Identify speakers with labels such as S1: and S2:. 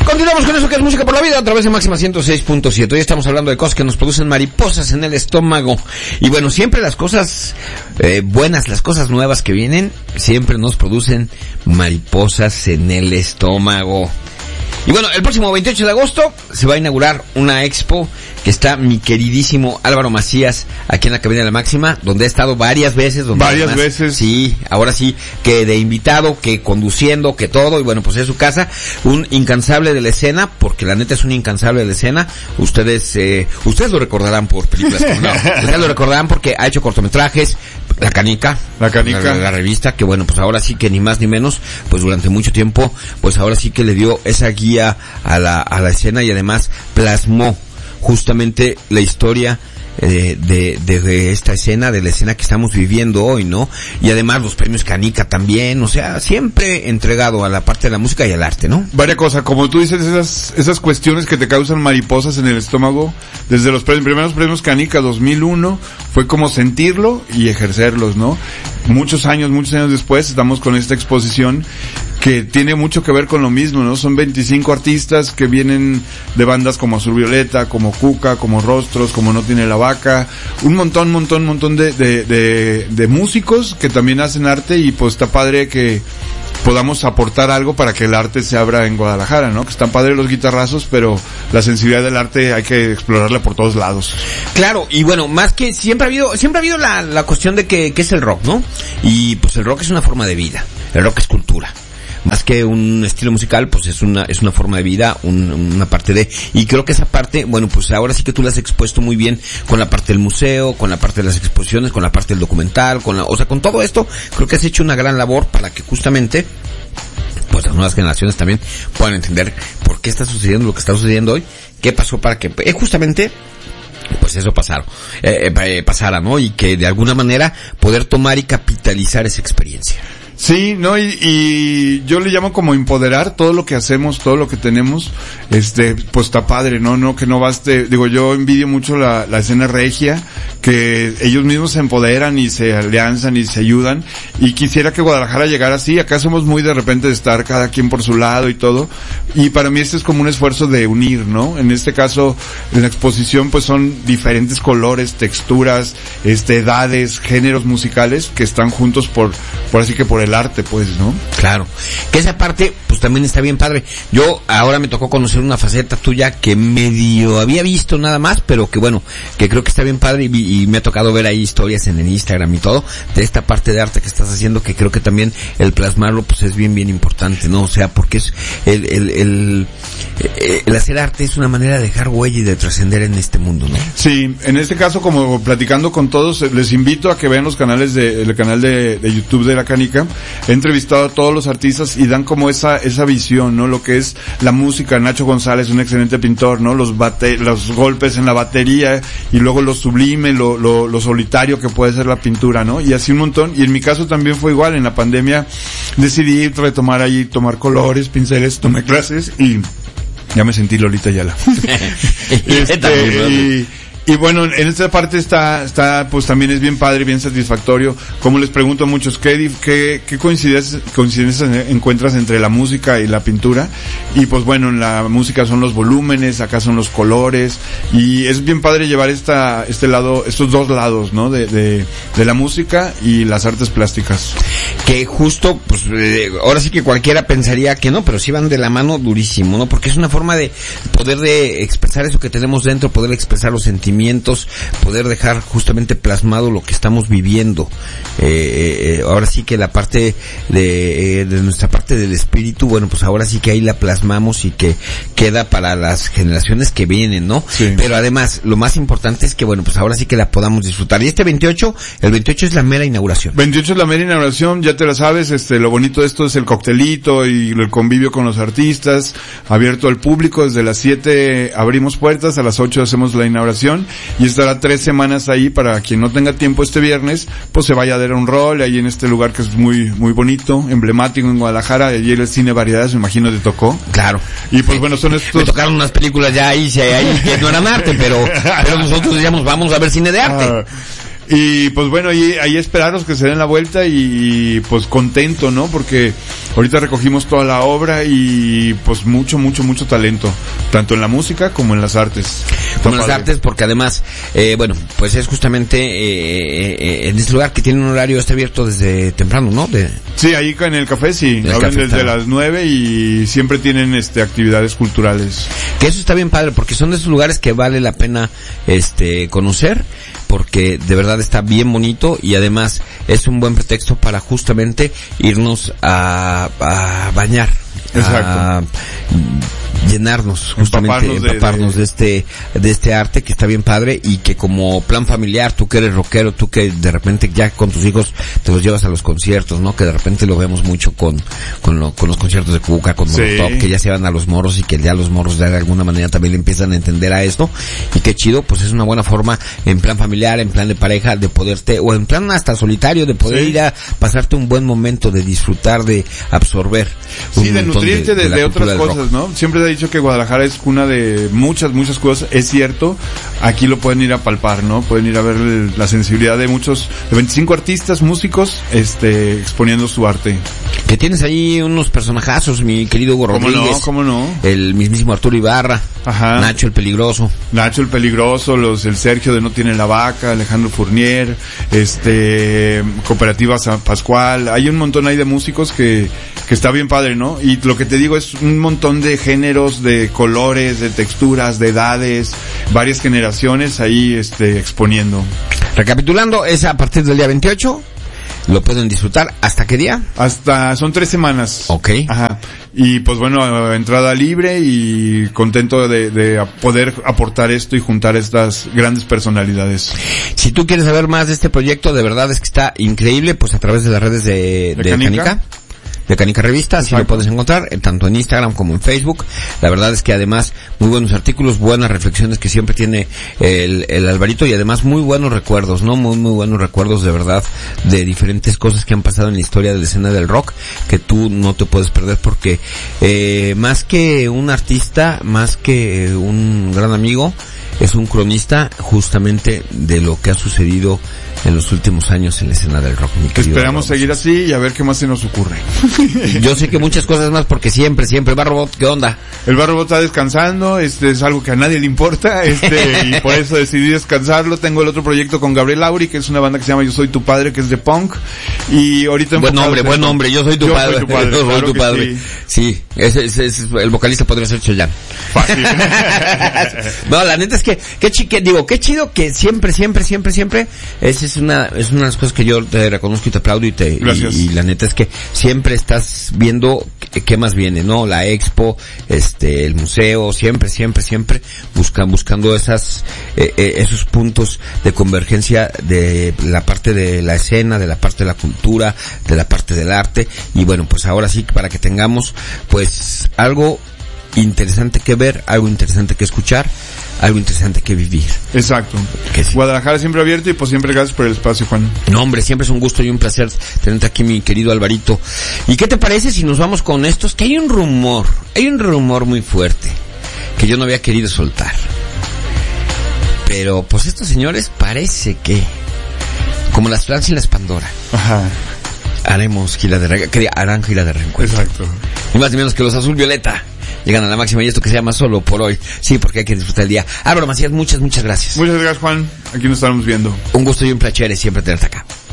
S1: Continuamos con eso que es música por la vida a través de Máxima 106.7. Hoy estamos hablando de cosas que nos producen mariposas en el estómago. Y bueno, siempre las cosas buenas, las cosas nuevas que vienen, siempre nos producen mariposas en el estómago. Y bueno, el próximo 28 de agosto se va a inaugurar una expo que está mi queridísimo Álvaro Macías aquí en la cabina de la Máxima, donde ha estado varias veces.
S2: Varias veces.
S1: Sí, ahora sí, que de invitado, que conduciendo, que todo, y bueno, pues es su casa, un incansable de la escena, porque la neta es un incansable de la escena. Ustedes lo recordarán por películas como no. Ustedes lo recordarán porque ha hecho cortometrajes, La Canica. La revista, que bueno, pues ahora sí que ni más ni menos, pues durante mucho tiempo, pues ahora sí que le dio esa guía a la escena y además plasmó justamente la historia de esta escena, de la escena que estamos viviendo hoy, ¿no? Y además los premios Canica también, o sea, siempre entregado a la parte de la música y al arte, ¿no?
S2: Varias cosas, como tú dices, esas cuestiones que te causan mariposas en el estómago, desde los primeros premios Canica 2001, fue como sentirlo y ejercerlos, ¿no? Muchos años después estamos con esta exposición que tiene mucho que ver con lo mismo, ¿no? Son 25 artistas que vienen de bandas como Azul Violeta, como Cuca, como Rostros, como No Tiene la Vaca, un montón de músicos que también hacen arte, y pues está padre que podamos aportar algo para que el arte se abra en Guadalajara, ¿no? Que están padres los guitarrazos, pero la sensibilidad del arte hay que explorarla por todos lados.
S1: Claro, y bueno, más que siempre ha habido la cuestión de que es el rock, ¿no? Y pues el rock es una forma de vida, el rock es cultura. Más que un estilo musical, pues es una forma de vida, una parte de, y creo que esa parte, bueno, pues ahora sí que tú la has expuesto muy bien con la parte del museo, con la parte de las exposiciones, con la parte del documental, o sea, con todo esto, creo que has hecho una gran labor para que justamente, pues las nuevas generaciones también puedan entender por qué está sucediendo lo que está sucediendo hoy, qué pasó para que, justamente, pues eso pasara, ¿no? Y que de alguna manera poder tomar y capitalizar esa experiencia.
S2: Sí, no, y yo le llamo como empoderar todo lo que hacemos, todo lo que tenemos, pues está padre, ¿no? Que no baste, digo, yo envidio mucho la escena regia, que ellos mismos se empoderan y se alianzan y se ayudan, y quisiera que Guadalajara llegara así. Acá somos muy de repente de estar cada quien por su lado y todo, y para mí es como un esfuerzo de unir, ¿no? En este caso, en la exposición pues son diferentes colores, texturas, edades, géneros musicales que están juntos por así que por el arte, pues, ¿no?
S1: Claro. Que esa parte, pues también está bien padre. Yo ahora me tocó conocer una faceta tuya que medio había visto nada más, pero que bueno, que creo que está bien padre, y me ha tocado ver ahí historias en el Instagram y todo, de esta parte de arte que estás haciendo, que creo que también el plasmarlo, pues es bien importante, ¿no? O sea, porque es el hacer arte es una manera de dejar huella y de trascender en este mundo, ¿no?
S2: Sí, en este caso, como platicando con todos, les invito a que vean los canales el canal de YouTube de La Canica. He entrevistado a todos los artistas y dan como esa visión, ¿no? Lo que es la música. Nacho González, un excelente pintor, ¿no? Los golpes en la batería, y luego lo sublime, lo solitario que puede ser la pintura, ¿no? Y así un montón. Y en mi caso también fue igual. En la pandemia decidí retomar ahí, tomar colores, pinceles, tomé clases y ya me sentí Lolita Ayala. Y bueno, en esta parte está, pues también es bien padre, bien satisfactorio. Como les pregunto a muchos, ¿qué coincidencias encuentras entre la música y la pintura? Y pues bueno, en la música son los volúmenes, acá son los colores, y es bien padre llevar estos dos lados, ¿no? De la música y las artes plásticas.
S1: Que justo, pues, ahora sí que cualquiera pensaría que no, pero sí van de la mano durísimo, ¿no? Porque es una forma de poder de expresar eso que tenemos dentro, poder expresar los sentimientos, poder dejar justamente plasmado lo que estamos viviendo. Ahora sí que la parte de nuestra parte del espíritu, bueno, pues ahora sí que ahí la plasmamos y que queda para las generaciones que vienen, ¿no?
S2: Sí.
S1: Pero además, lo más importante es que, bueno, pues ahora sí que la podamos disfrutar. Y el 28 es la mera inauguración.
S2: 28 es la mera inauguración, ya te la sabes, lo bonito de esto es el coctelito y el convivio con los artistas, abierto al público. Desde las 7 abrimos puertas, a las 8 hacemos la inauguración, y estará 3 semanas ahí para quien no tenga tiempo este viernes, pues se vaya a dar un rol ahí en este lugar que es muy muy bonito, emblemático en Guadalajara. Allí el Cine Variedades, me imagino, te tocó.
S1: Claro.
S2: Y pues bueno, son estos...
S1: Me tocaron unas películas ya ahí que no eran arte, pero nosotros decíamos, vamos a ver cine de arte.
S2: Y pues bueno, ahí esperaros que se den la vuelta, y pues contento, ¿no? Porque Ahorita recogimos toda la obra y pues mucho talento, tanto en la música como en las artes.
S1: Como en las artes, porque además, bueno, pues es justamente en este lugar que tiene un horario, está abierto desde temprano, ¿no?
S2: Sí, ahí en el café sí, abren desde las 9 y siempre tienen actividades culturales.
S1: Que eso está bien padre, porque son de esos lugares que vale la pena conocer, porque de verdad está bien bonito y además es un buen pretexto para justamente irnos a bañar.
S2: Exacto.
S1: Llenarnos, justamente empaparnos de este arte que está bien padre y que como plan familiar, tú que eres rockero, tú que de repente ya con tus hijos te los llevas a los conciertos, ¿no? Que de repente lo vemos mucho con los conciertos de Cuca, con Molotov, que ya se van a los morros y que ya los morros de alguna manera también le empiezan a entender a esto, y qué chido, pues es una buena forma en plan familiar, en plan de pareja, de poderte, o en plan hasta solitario, de poder ir a pasarte un buen momento, de disfrutar, de absorber.
S2: Sí, de nutrirte de otras cosas, ¿no? Siempre he dicho que Guadalajara es cuna de muchas cosas, es cierto, aquí lo pueden ir a palpar, ¿no? Pueden ir a ver la sensibilidad de 25 artistas, músicos, exponiendo su arte.
S1: Que tienes ahí unos personajazos, mi querido Hugo Rodríguez.
S2: ¿Cómo no?
S1: El mismísimo Arturo Ibarra.
S2: Ajá.
S1: Nacho el Peligroso,
S2: el Sergio de No Tiene la Vaca, Alejandro Fournier, Cooperativa San Pascual, hay un montón ahí de músicos que está bien padre, ¿no? Y lo que te digo es un montón de géneros, de colores, de texturas, de edades, varias generaciones ahí exponiendo.
S1: Recapitulando, es a partir del día 28. ¿Lo pueden disfrutar? ¿Hasta qué día?
S2: Son 3 semanas.
S1: Ok.
S2: Ajá. Y pues bueno, entrada libre y contento de poder aportar esto y juntar estas grandes personalidades.
S1: Si tú quieres saber más de este proyecto, de verdad es que está increíble, pues a través de las redes de Canica. De Canica Revista, así lo puedes encontrar, tanto en Instagram como en Facebook. La verdad es que además, muy buenos artículos, buenas reflexiones que siempre tiene el Alvarito, y además muy buenos recuerdos, ¿no? Muy buenos recuerdos de verdad, de diferentes cosas que han pasado en la historia de la escena del rock, que tú no te puedes perder, porque más que un artista, más que un gran amigo, es un cronista justamente de lo que ha sucedido en los últimos años en la escena del rock.
S2: Esperamos seguir así y a ver qué más se nos ocurre.
S1: Yo sé que muchas cosas más, porque siempre, el Barrobot, ¿qué onda?
S2: El Barrobot está descansando, es algo que a nadie le importa, y por eso decidí descansarlo. Tengo el otro proyecto con Gabriel Lauri, que es una banda que se llama Yo Soy Tu Padre, que es de punk, y ahorita...
S1: Buen nombre, Yo Soy Tu Padre. Yo soy tu padre. Sí, el vocalista podría ser Chayanne.
S2: Fácil.
S1: No, la neta es que, qué chido que siempre, es una de las cosas que yo te reconozco y te aplaudo y la neta es que siempre estás viendo qué más viene, ¿no? La expo, el museo, siempre buscando esos puntos de convergencia de la parte de la escena, de la parte de la cultura, de la parte del arte, y bueno, pues ahora sí, para que tengamos pues algo interesante que ver, algo interesante que escuchar, algo interesante que vivir.
S2: Exacto. Sí. Guadalajara siempre abierto, y pues siempre gracias por el espacio, Juan.
S1: No, hombre, siempre es un gusto y un placer tenerte aquí, mi querido Alvarito. ¿Y qué te parece si nos vamos con estos? Que hay un rumor muy fuerte que yo no había querido soltar. Pero pues estos señores parece que, como las Flans y las Pandora,
S2: ajá,
S1: harán gira de reencuentro.
S2: Exacto.
S1: Ni más ni menos que los Azul Violeta llegan a la máxima, y esto que se llama Solo por Hoy. Sí, porque hay que disfrutar el día. Álvaro Macías, muchas gracias.
S2: Muchas gracias, Juan. Aquí nos estamos viendo.
S1: Un gusto y un placer siempre tenerte acá.